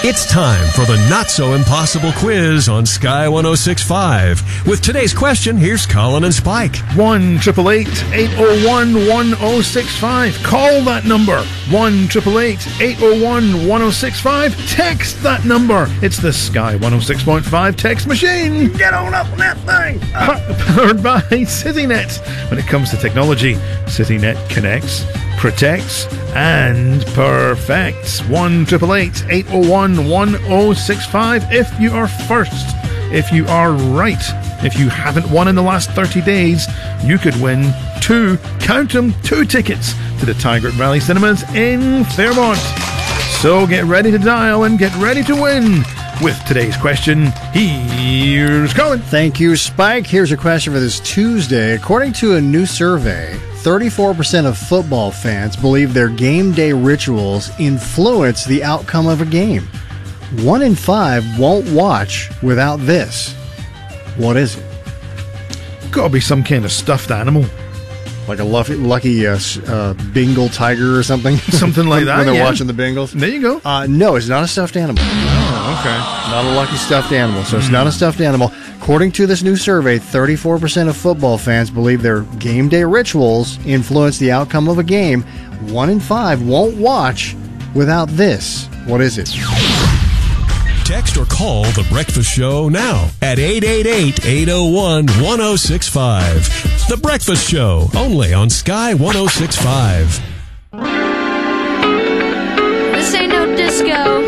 It's time for the not-so-impossible quiz on Sky 106.5. With today's question, here's Colin and Spike. 1-888-801-1065. Call that number. 1-888-801-1065. Text that number. It's the Sky 106.5 text machine. Get on up on that thing. Powered by CityNet. When it comes to technology, CityNet connects, protects, and perfects. 1-888-801-1065 if you are first. If you are right. If you haven't won in the last 30 days, you could win two tickets to the Tiger Rally Cinemas in Fairmont. So get ready to dial and get ready to win. With today's question, here's Colin. Thank you, Spike. Here's your question for this Tuesday. According to a new survey, 34% of football fans believe their game day rituals influence the outcome of a game. 1 in 5 won't watch without this. What is it? Gotta be some kind of stuffed animal. Like a lucky Bengal tiger or something? Something like that, when they're yeah. watching the Bengals? There you go. No, it's not a stuffed animal. Oh, okay. Not a lucky stuffed animal. So it's not a stuffed animal. According to this new survey, 34% of football fans believe their game day rituals influence the outcome of a game. 1 in 5 won't watch without this. What is it? Text or call The Breakfast Show now at 888-801-1065. The Breakfast Show, only on Sky 106.5. This ain't no disco.